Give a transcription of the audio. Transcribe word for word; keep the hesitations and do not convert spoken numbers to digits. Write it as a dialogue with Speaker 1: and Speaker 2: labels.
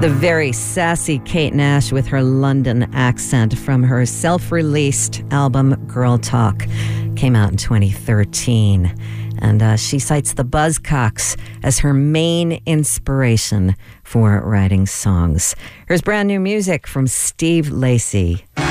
Speaker 1: the very sassy Kate Nash with her London accent from her self-released album Girl Talk. Came out in twenty thirteen. And uh, she cites the Buzzcocks as her main inspiration for writing songs. Here's brand new music from Steve Lacy.